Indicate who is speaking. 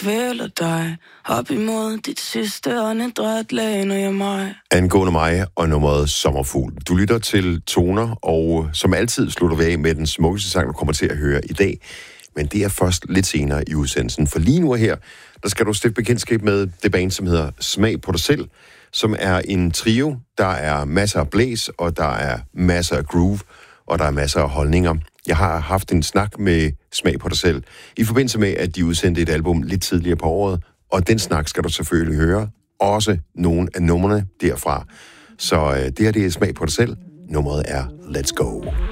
Speaker 1: kvæler dig. Op imod dit sidste åndedræt læner jeg mig.
Speaker 2: Angående mig og nummeret Sommerfugl. Du lytter til Toner, og som altid slutter vi af med den smukkeste sang, du kommer til at høre i dag. Men det er først lidt senere i udsendelsen. For lige nu her, der skal du stifte bekendtskab med det band, som hedder Smag på dig selv, som er en trio. Der er masser af blæs, og der er masser af groove, og der er masser af holdninger. Jeg har haft en snak med Smag på dig selv, i forbindelse med, at de udsendte et album lidt tidligere på året, og den snak skal du selvfølgelig høre. Også nogle af numrene derfra. Så det her, det er Smag på dig selv. Nummeret er Let's Go.